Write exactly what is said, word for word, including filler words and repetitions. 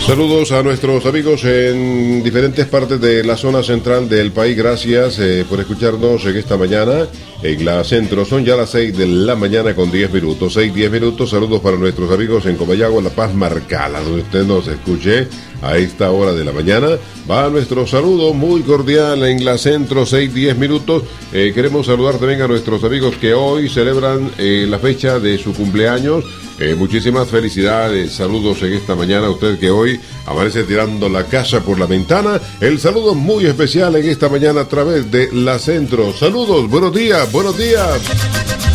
Saludos a nuestros amigos en diferentes partes de la zona central del país. Gracias eh, por escucharnos en esta mañana en la centro. Son ya las seis de la mañana con diez minutos. seis, diez minutos. Saludos para nuestros amigos en Comayagua, La Paz, Marcala, donde usted nos escuche a esta hora de la mañana. Va nuestro saludo muy cordial en la centro, seis, diez minutos. Eh, queremos saludar también a nuestros amigos que hoy celebran eh, la fecha de su cumpleaños. Eh, muchísimas felicidades, saludos en esta mañana a usted que hoy amanece tirando la casa por la ventana. El saludo muy especial en esta mañana a través de la centro. Saludos, buenos días, buenos días.